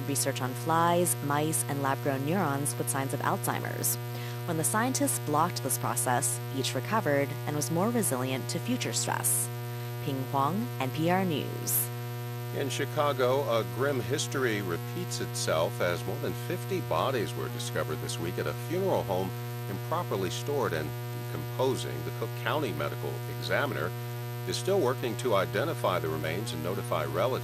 research on flies, mice, and lab-grown neurons with signs of Alzheimer's. When the scientists blocked this process, each recovered and was more resilient to future stress. Ping Huang, NPR News. In Chicago, a grim history repeats itself as more than 50 bodies were discovered this week at a funeral home improperly stored and decomposing. The Cook County Medical Examiner is still working to identify the remains and notify relatives.